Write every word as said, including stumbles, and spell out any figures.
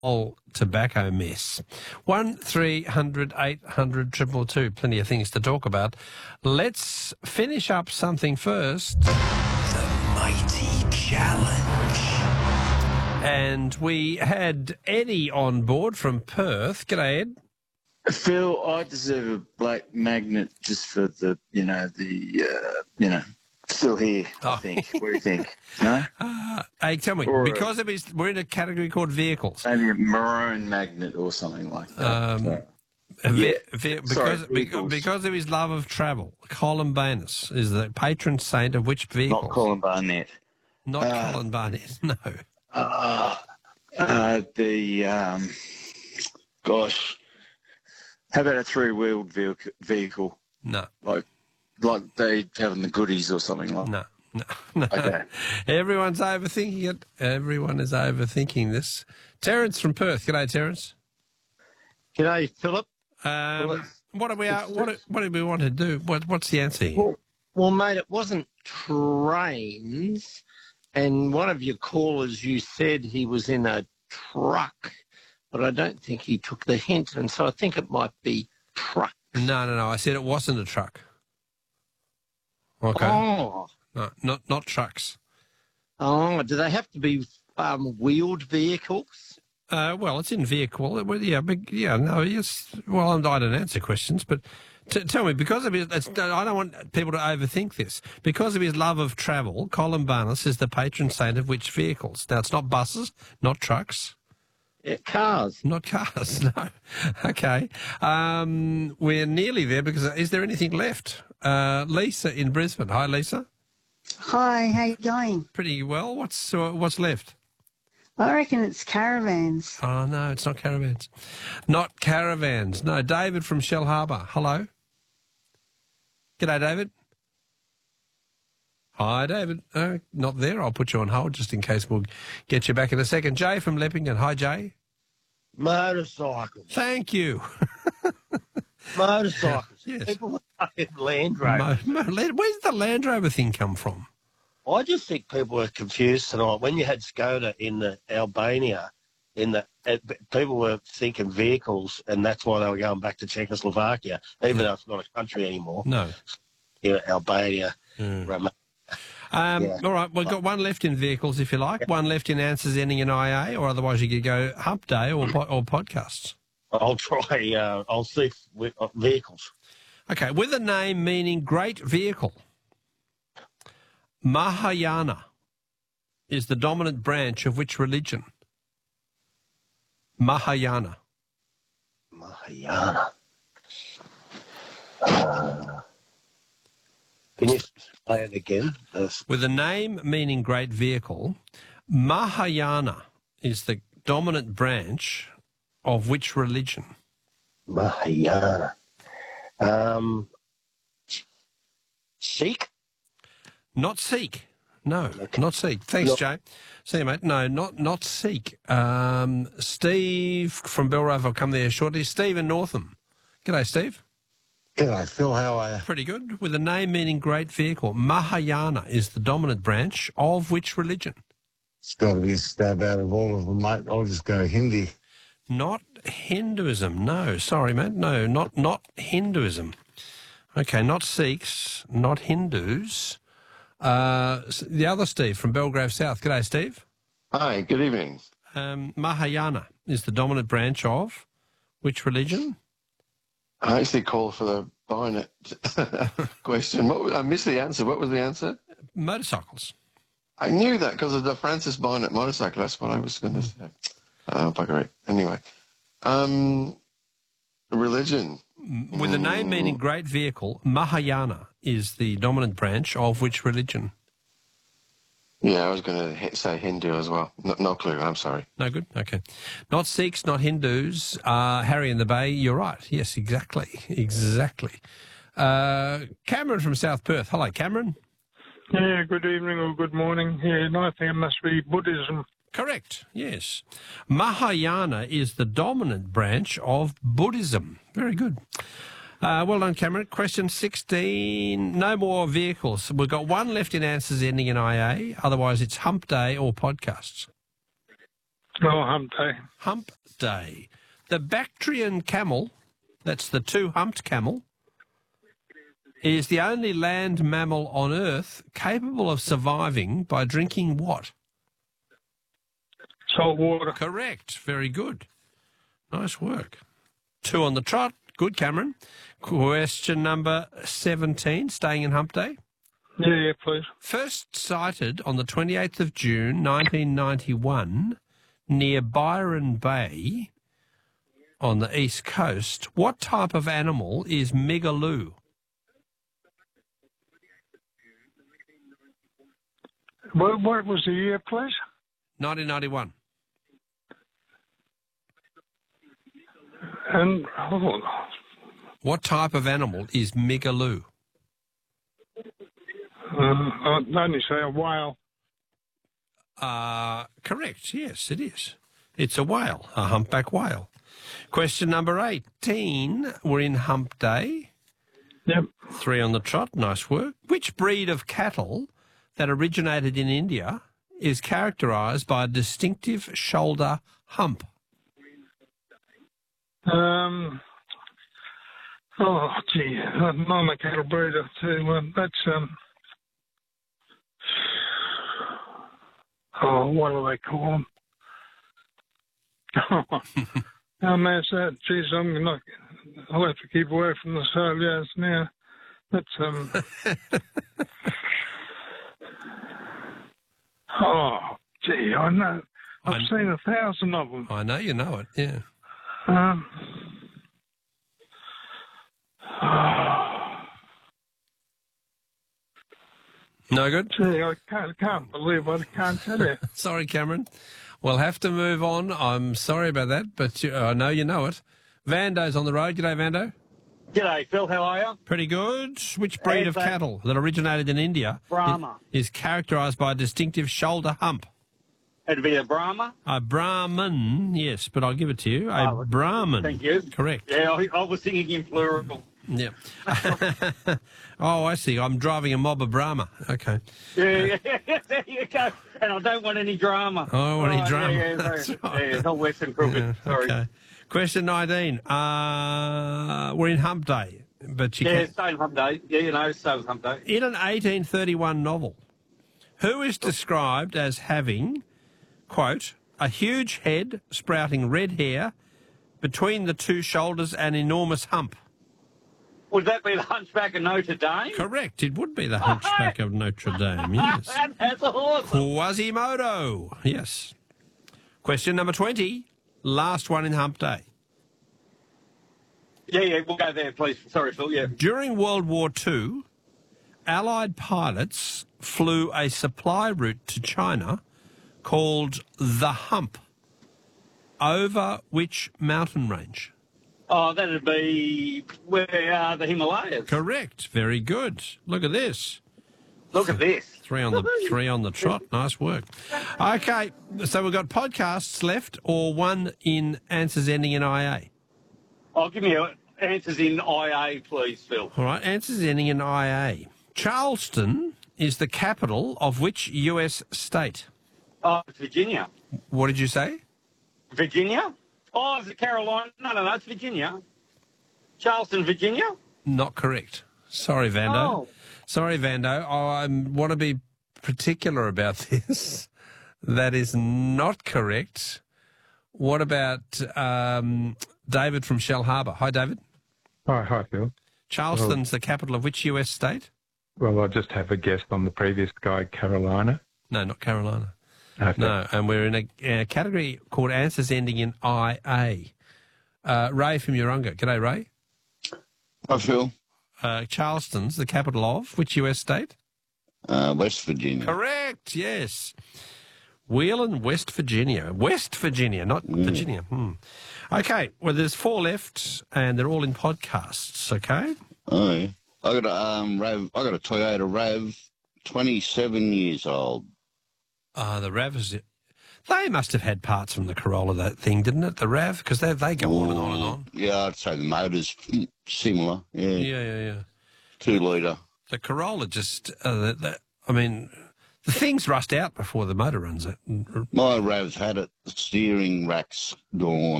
whole tobacco mess. One three hundred eight hundred triple two. Plenty of things to talk about. Let's finish up something first. The Mighty Challenge. And we had Eddie on board from Perth. G'day, Ed. Phil, I deserve a black magnet just for the, you know, the, uh, you know, still here, I Oh. think. What do you think? No? Uh, hey, tell me, Or a- because of his, we're in a category called vehicles. Maybe a maroon magnet or something like that. Um, So, Ve- yeah. ve- Sorry, because, vehicles. because of his love of travel, Colin Banus is the patron saint of which vehicle? Not Colin Barnett. Not Uh, Colin Barnett, no. Uh, uh, the, um, gosh, how about a three-wheeled vehicle, vehicle No, like like they have in the goodies or something like that? no, no, no. Okay. Everyone's overthinking it. Everyone is overthinking this. Terence from Perth. G'day, Terence. G'day, Philip. Um, Well, it's- what do we it's- what, do- what do we want to do? What, what's the answer here? Well, well, mate, it wasn't trains. And one of your callers, you said he was in a truck, but I don't think he took the hint. And so I think it might be truck. No, no, no. I said it wasn't a truck. Okay. Oh, No, not not trucks. oh, do they have to be um, wheeled vehicles? Uh, well, it's in vehicle. It, well, yeah, but, yeah, no, yes. Well, I don't answer questions, but t- tell me, because of his, it's, I don't want people to overthink this. Because of his love of travel, Colin Barnes is the patron saint of which vehicles? Now, it's not buses, not trucks, Yeah, cars. not cars. No. Okay. Um, we're nearly there because is there anything left? Uh, Lisa in Brisbane. Hi, Lisa. Hi, how you going? Pretty well. What's uh, what's left? I reckon it's caravans. Oh, no, it's not caravans. Not caravans. No, David from Shell Harbour. Hello. G'day, David. Hi, David. Uh, not there. I'll put you on hold just in case we'll get you back in a second. Jay from Leppington. Hi, Jay. Motorcycles. Thank you. Motorcycles. Yes. People with Land Rover. Mo- Mo- Where's the Land Rover thing come from? I just think people were confused tonight. When you had Skoda in the Albania, in the it, people were thinking vehicles, and that's why they were going back to Czechoslovakia, even though it's not a country anymore. No. You know, Albania, Mm. Romania. Um, Yeah. All right, we've got one left in vehicles, if you like. One left in answers ending in I A, or otherwise you could go Hump Day or, po- or podcasts. I'll try. Uh, I'll see if we, uh, vehicles. Okay, with a name meaning great vehicle. Mahayana is the dominant branch of which religion? Mahayana. Mahayana. Uh, can you say it again? Uh, With a name meaning great vehicle, Mahayana is the dominant branch of which religion? Mahayana. Um, Sikh. Not Sikh. No, not Sikh. Thanks, No. Jay. See you, mate. No, not not Sikh. Um, Steve from Belrove will come there shortly. Steve in Northam. G'day, Steve. G'day, Phil. How are you? Pretty good. With a name meaning great vehicle. Mahayana is the dominant branch of which religion? It's got to be a stab out of all of them, mate. I'll just go Hindi. Not Hinduism. No, sorry, mate. No, not not Hinduism. Okay, not Sikhs, not Hindus. Uh, s- the other Steve from Belgrave South. G'day, Steve. Hi, good evening. Um, Mahayana is the dominant branch of which religion? I actually called for the Barnett question. What was, I missed the answer. What was the answer? Motorcycles. I knew that because of the Francis Barnett motorcycle. That's what I was going to say. Oh, bugger it. Anyway. Um, religion. With a name meaning great vehicle, Mahayana is the dominant branch of which religion? Yeah, I was going to say Hindu as well. No, no clue. I'm sorry. No good? Okay. Not Sikhs, not Hindus. Uh, Harry in the Bay, you're right. Yes, exactly. Exactly. Uh, Cameron from South Perth. Hello, Cameron. Yeah, good evening or good morning. Yeah, and I think it must be Buddhism. Correct, yes. Mahayana is the dominant branch of Buddhism. Very good. Uh, well done, Cameron. Question sixteen. No more vehicles. We've got one left in answers ending in I A. Otherwise, it's Hump Day or podcasts. Oh, hump day. Hump day. The Bactrian camel, that's the two-humped camel, is the only land mammal on Earth capable of surviving by drinking what? Salt water. Correct. Very good. Nice work. Two on the trot. Good, Cameron. Question number seventeen, staying in hump day. Yeah, yeah, please. First sighted on the twenty-eighth of June, nineteen ninety-one, near Byron Bay on the east coast, what type of animal is Migaloo? What, what was the year, please? nineteen ninety-one. And oh, What type of animal is Migaloo? uh, I'd only say a whale. Uh, correct, yes, it is. It's a whale, a humpback whale. Question number eighteen. We're in hump day. Yep. Three on the trot, nice work. Which breed of cattle that originated in India is characterised by a distinctive shoulder hump? Um. Oh, gee, I'm a cattle breeder too. Um, that's um. Oh, what do they call them? How man's that? Geez, I'm not. I'll have to keep away from the stallions now. That's um. Oh, gee, I know. I've I- seen a thousand of them. I know you know it, yeah. Um. No good? Gee, I can't, can't believe I can't tell you. Sorry, Cameron. We'll have to move on. I'm sorry about that, but you, I know you know it. Vando's on the road. G'day, Vando. G'day, Phil. How are you? Pretty good. Which breed Hey, of Van- cattle that originated in India Brahma. is, is characterised by a distinctive shoulder hump? It'd be a Brahma. A Brahman, yes, but I'll give it to you. A Oh, Brahman. Thank you. Correct. Yeah, I, I was thinking in plural. Yeah. Oh, I see. I'm driving a mob of Brahma. Okay. Yeah, yeah, there you go. And I don't want any drama. I don't want any Right, drama. Yeah, yeah, That's yeah, right. yeah, not Western Crooked. Yeah, Sorry. okay. Question nineteen. Uh, we're in hump day, but you Yeah, can same hump day. Yeah, you know, same hump day. In an eighteen thirty-one novel, who is described as having, quote, a huge head sprouting red hair, between the two shoulders an enormous hump? Would that be the Hunchback of Notre Dame? Correct. It would be the Hunchback of Notre Dame, yes. That's awesome. Quasimodo, yes. Question number twenty, last one in hump day. Yeah, yeah, we'll go there, please. Sorry, Phil, yeah. During World War Two, Allied pilots flew a supply route to China called the Hump. Over which mountain range? Oh, that'd be where uh, the Himalayas. Correct. Very good. Look at this. Look at this. Three on the three on the trot. Nice work. Okay, so we've got podcasts left, or one in answers ending in I A. Oh, give me a, answers in I A, please, Phil. All right, answers ending in I A. Charleston is the capital of which U S state? Oh, it's Virginia. What did you say? Virginia? Oh, is it Carolina? No, no, no, it's Virginia. Charleston, Virginia? Not correct. Sorry, Vando. Oh. Sorry, Vando. I want to be particular about this. That is not correct. What about um, David from Shell Harbour? Hi, David. Hi, hi, Phil. Charleston's the capital of which U S state? Well, I just have a guess on the previous guy, Carolina. No, not Carolina. Okay. No, and we're in a, a category called answers ending in I A. Uh, Ray from Urunga. G'day, Ray. Hi, Phil. Uh, Charleston's the capital of which U S state? Uh, West Virginia. Correct, yes. Wheeling, West Virginia. West Virginia, not Mm. Virginia. Hmm. Okay, well, there's four left, and they're all in podcasts, okay? Oh, yeah. I got a um, Rav. I got a Toyota Rav, twenty-seven years old. Uh, the RAV is... They must have had parts from the Corolla, that thing, didn't it? The RAV? Because they, they go on and on and on. Yeah, I'd say the motor's similar. Yeah, Yeah, yeah, yeah. two litre. The Corolla just... Uh, the, the, I mean, The things rust out before the motor runs out. My Rav's had it. The steering rack's gone.